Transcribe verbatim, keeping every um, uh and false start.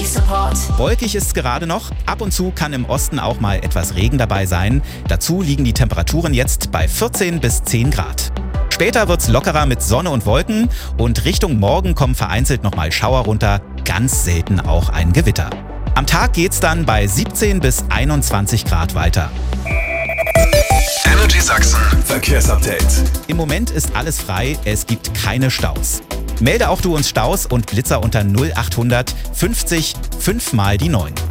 Support. Wolkig ist es gerade noch. Ab und zu kann im Osten auch mal etwas Regen dabei sein. Dazu liegen die Temperaturen jetzt bei vierzehn bis zehn Grad. Später wird's lockerer mit Sonne und Wolken und Richtung Morgen kommen vereinzelt nochmal Schauer runter, ganz selten auch ein Gewitter. Am Tag geht's dann bei siebzehn bis einundzwanzig Grad weiter. Energy Sachsen Verkehrsupdate. Im Moment ist alles frei, es gibt keine Staus. Melde auch du uns Staus und Blitzer unter null acht hundert fünfzig fünf mal die neun.